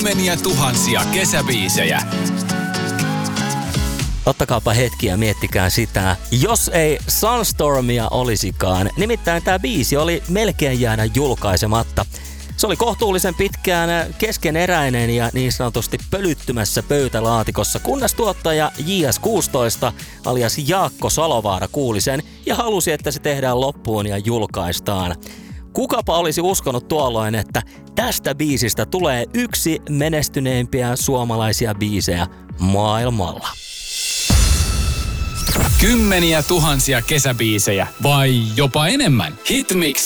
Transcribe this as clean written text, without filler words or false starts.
Kymmeniä tuhansia kesäbiisejä. Ottakaapa hetki ja miettikää sitä, jos ei Sunstormia olisikaan. Nimittäin tämä biisi oli melkein jäädä julkaisematta. Se oli kohtuullisen pitkään keskeneräinen ja niin sanotusti pölyttymässä pöytälaatikossa, kunnes tuottaja JS16 alias Jaakko Salovaara kuuli sen ja halusi, että se tehdään loppuun ja julkaistaan. Kukapa olisi uskonut tuolloin, että tästä biisistä tulee yksi menestyneimpiä suomalaisia biisejä maailmalla. Kymmeniä tuhansia kesäbiisejä vai jopa enemmän. Hitmix